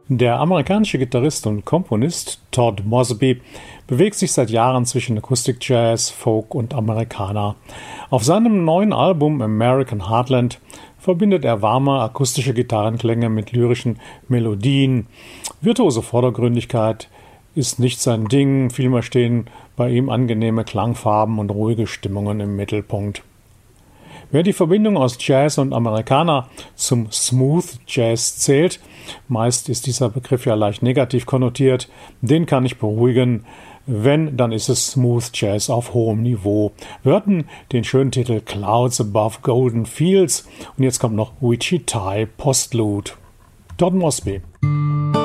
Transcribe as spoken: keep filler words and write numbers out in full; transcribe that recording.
Der amerikanische Gitarrist und Komponist Todd Mosby bewegt sich seit Jahren zwischen Acoustic Jazz, Folk und Americana. Auf seinem neuen Album American Heartland verbindet er warme akustische Gitarrenklänge mit lyrischen Melodien. Virtuose Vordergründigkeit ist nicht sein Ding, vielmehr stehen bei ihm angenehme Klangfarben und ruhige Stimmungen im Mittelpunkt. Wer die Verbindung aus Jazz und Americana zum Smooth Jazz zählt, meist ist dieser Begriff ja leicht negativ konnotiert, den kann ich beruhigen. Wenn, dann ist es Smooth Jazz auf hohem Niveau. Wir hörten den schönen Titel Clouds Above Golden Fields und jetzt kommt noch Wichita Postlude. Todd Mosby.